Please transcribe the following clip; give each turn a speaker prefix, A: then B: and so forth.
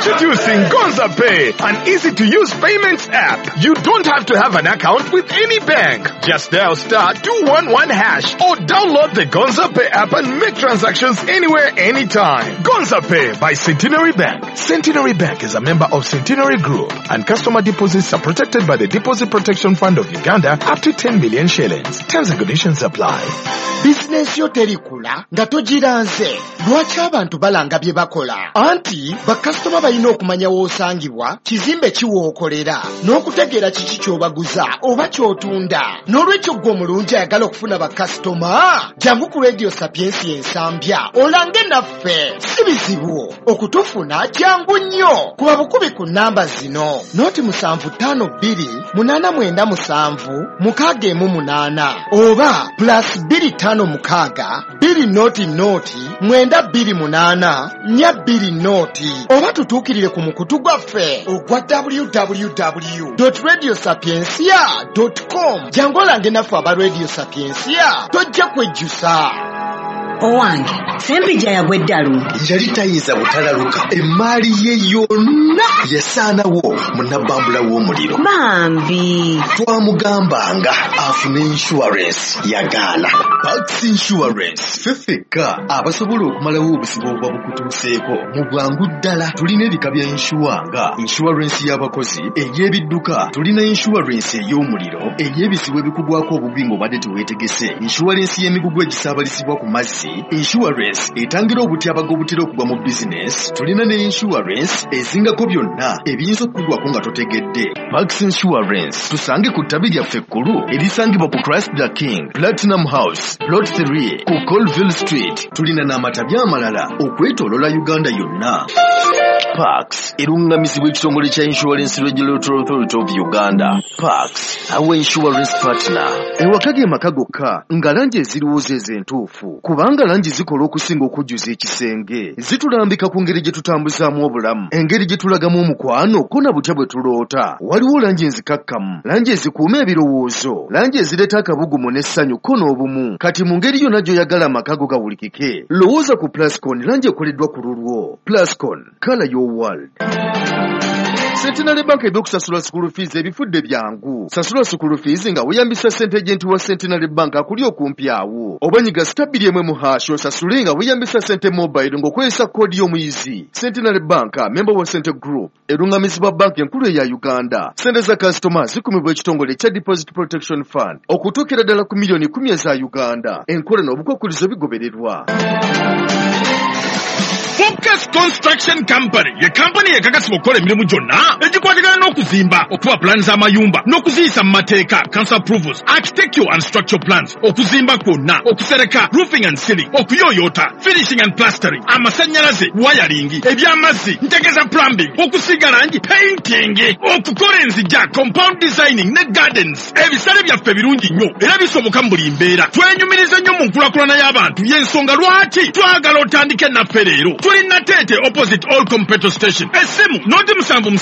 A: Introducing Gonza Pay, an easy-to-use payments app. You don't have to have an account with any bank. Just dial *211# or download the Gonza Pay app and make transactions anywhere, anytime. Gonza Pay by Centenary Bank. Centenary Bank is a member of Centenary Group, and customer deposits are protected by the Deposit Protection Fund of Uganda up to 10 million shillings. Terms and conditions apply.
B: Business yo terikula nga togiranze. Lwaki abantu balanga bye bakola? Anti bakasitoma balina okumanya w'osangibwa, kizimbe kiwookolera, n'okutegeera kiki ky'obaguza oba ky'otunda. N'olwekyo ggwe omulungi ayagala okufuna bakasitoma, jangu ku Radio Sapiensi Ensambya olange naffe. Si bizibu okutufuna, jangu nnyo. Kuba bukubi ku nnamba zino: 078997 oba +256 2 oba tutuukirire ku mukutu gwaffe ogwa www.radiosapiensia.com. jangu olange naffe aba Radio Sapiensia, tojja kwejjusa.
C: Owange, Sempija yagwa eddalu.
D: Yali tayinza butalaluka. Emmaali ye yonna yasaanawo munnabambula w'omuliro.
C: Bambi.
D: Twamugambanga afune insurance yagaana. Pax Insurance fefeka abasobola okumalawo obusibo obwa bukutuuseeko mu bwangu ddala. Tulina ebika bya insuwa, insurance y'abakozi, ey'ebidduka, tulina insurance ey'omuliro, ey'ebisibo ebikugwako obubi ng'obadde teweetegese, insurance y'emigugu egisaabalisibwa ku mazzi, insurance etangira obutyabaga obutera okugwa mu business. Tulina ne insurance ezingako byonna ebiyinza okugwako nga totegedde. Max Insurance tusange ku ttabi lyaffe ekkulu erisangibwa ku Christ the King, Platinum House, Plot 3 ku Colville Street. Tulina n'amatabi amalala okwetoolola Uganda yonna. Pax erungamizibwa ekitongole kya Insurance Regulatory Authority of Uganda. Pax, our insurance partner. Ewaka ge maka gokka nga langi eziriwo z'entuufu, kubanga langi zikola okusinga okujjuza ekisenge. Zitulambika ku ngeri gye tutambuzaamu obulamu, engeri gye tulagamu omukwano ko na butya bwe tuloota. Waliwo langi enzikakkamu, langi ezikuuma ebirowoozo, langi ezireeta akabugumu n'essanyu ko n'obumu. Kati mu ngeri yonna gy'oyagala amaka go gawulikike, lowooza ku Plascon, langi ekoleddwa ku lulwo. Plascon, color your world. Centenary Bank ebyokusasula school fees ebifudde byangu. Sasula school fees nga weeyambisa ssente agent wa Centenary Bank akuli okumpi awo. Obanyiga *1 osasule nga weeyambisa ssente mobile ng'okozesa koodi y'omuyizi. Centenary Bank, member wa Centre Group, erungamizibwa banka enkulu eya Uganda. Ssente za kasitoma zikumibwa ekitongole kya Deposit Protection Fund okutuukira ddala ku milioni 10 eza Uganda. Enkola n'obukwakkulizo bigobererwa.
A: Focus Construction Company ye company ekakasibwa okukola emirimu gyonna egikwatagana n'okuzimba, okuwa plans z'amayumba n'okuziyisa mu mateeka, council approvals, architectural and structural plans, okuzimba kwonna, okusereka, roofing and ceiling, okuyoyota, finishing and plastering, amasannyalaze, wiring, eby'amazzi, ntegeza plumbing, okusiga langi, painting, okukola enzija, compound designing ne gardens. Ebisale byaffe birungi nnyo era bisoboka mu buli mbeera. Twenyumiriza nnyo mu nkulaakulana y'abantu, y'ensonga lwaki twagala otandike naffe leero. Tulina Tete opposite All Petrol Station. Esimu 07